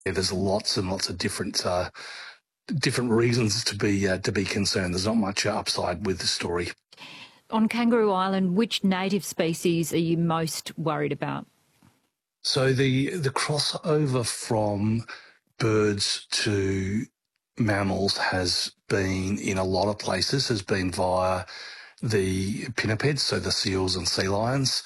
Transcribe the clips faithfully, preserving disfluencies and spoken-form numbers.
Yeah, there's lots and lots of different uh, different reasons to be uh, to be concerned. There's not much upside with the story. On Kangaroo Island, which native species are you most worried about? So the the crossover from birds to mammals has been in a lot of places, has been via the pinnipeds, so the seals and sea lions.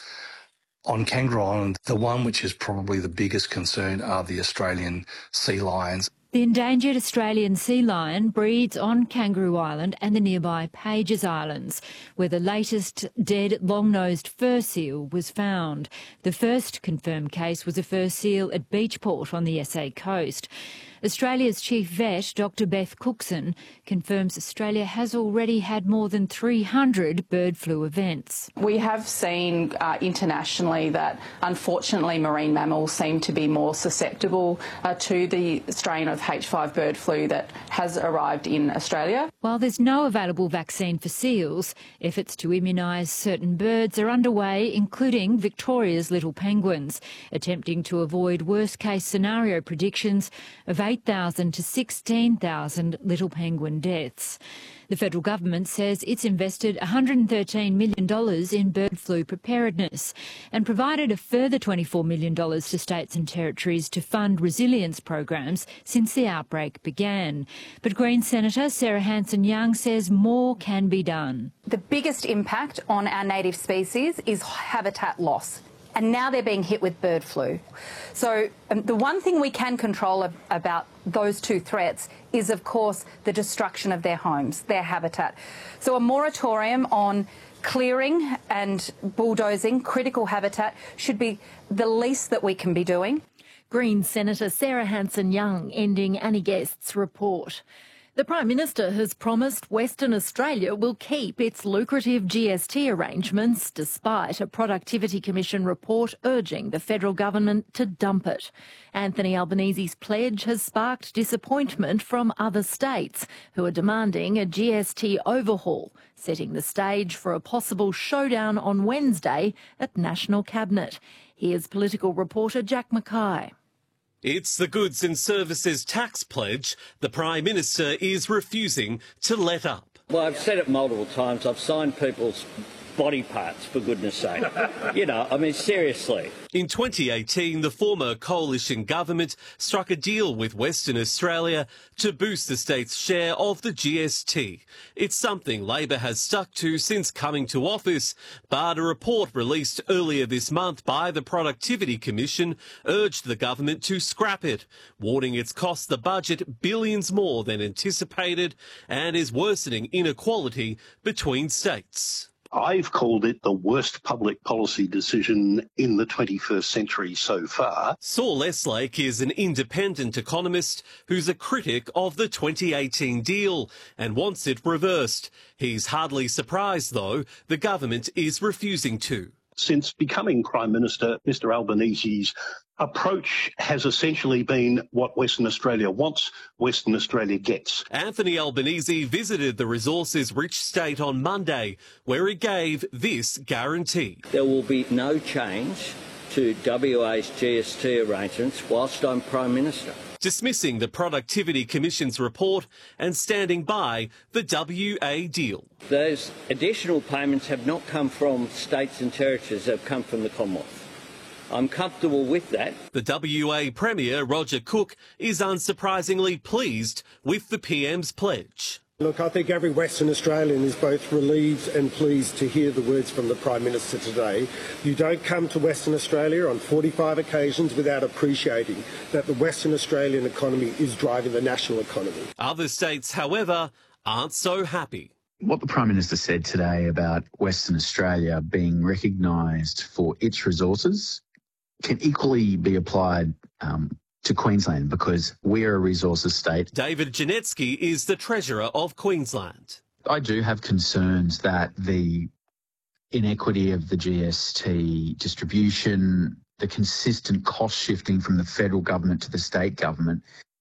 On Kangaroo Island, the one which is probably the biggest concern are the Australian sea lions. The endangered Australian sea lion breeds on Kangaroo Island and the nearby Pages Islands, where the latest dead long-nosed fur seal was found. The first confirmed case was a fur seal at Beachport on the S A coast. Australia's chief vet, Doctor Beth Cookson, confirms Australia has already had more than three hundred bird flu events. We have seen uh, internationally that unfortunately marine mammals seem to be more susceptible uh, to the strain of H five bird flu that has arrived in Australia. While there's no available vaccine for seals, efforts to immunise certain birds are underway, including Victoria's little penguins, attempting to avoid worst-case scenario predictions of eight thousand to sixteen thousand little penguin deaths. The federal government says it's invested one hundred thirteen million dollars in bird flu preparedness and provided a further twenty-four million dollars to states and territories to fund resilience programs since the outbreak began. But Greens Senator Sarah Hanson-Young says more can be done. The biggest impact on our native species is habitat loss. And now they're being hit with bird flu. So um, the one thing we can control ab about those two threats is, of course, the destruction of their homes, their habitat. So a moratorium on clearing and bulldozing critical habitat should be the least that we can be doing. Greens Senator Sarah Hanson-Young ending Annie Guest's report. The Prime Minister has promised Western Australia will keep its lucrative G S T arrangements despite a Productivity Commission report urging the federal government to dump it. Anthony Albanese's pledge has sparked disappointment from other states who are demanding a G S T overhaul, setting the stage for a possible showdown on Wednesday at National Cabinet. Here's political reporter Jack Mackay. It's the goods and services tax pledge the Prime Minister is refusing to let up. Well, I've said it multiple times. I've signed people's body parts, for goodness sake. You know, I mean, seriously. In twenty eighteen, the former coalition government struck a deal with Western Australia to boost the state's share of the G S T. It's something Labor has stuck to since coming to office, but a report released earlier this month by the Productivity Commission urged the government to scrap it, warning it's cost the budget billions more than anticipated and is worsening inequality between states. I've called it the worst public policy decision in the twenty-first century so far. Saul Eslake is an independent economist who's a critic of the twenty eighteen deal and wants it reversed. He's hardly surprised, though, the government is refusing to. Since becoming Prime Minister, Mr Albanese's approach has essentially been what Western Australia wants, Western Australia gets. Anthony Albanese visited the resources-rich state on Monday, where he gave this guarantee. There will be no change to W A's G S T arrangements whilst I'm Prime Minister. Dismissing the Productivity Commission's report and standing by the W A deal. Those additional payments have not come from states and territories, they've come from the Commonwealth. I'm comfortable with that. The W A Premier, Roger Cook, is unsurprisingly pleased with the P M's pledge. Look, I think every Western Australian is both relieved and pleased to hear the words from the Prime Minister today. You don't come to Western Australia on forty-five occasions without appreciating that the Western Australian economy is driving the national economy. Other states, however, aren't so happy. What the Prime Minister said today about Western Australia being recognised for its resources can equally be applied um, to Queensland, because we're a resources state. David Janetsky is the Treasurer of Queensland. I do have concerns that the inequity of the G S T distribution, the consistent cost shifting from the federal government to the state government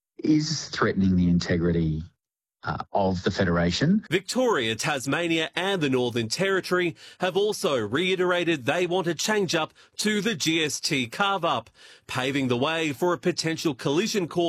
is threatening the integrity Uh, of the Federation. Victoria, Tasmania and the Northern Territory have also reiterated they want a change-up to the G S T carve-up, paving the way for a potential collision course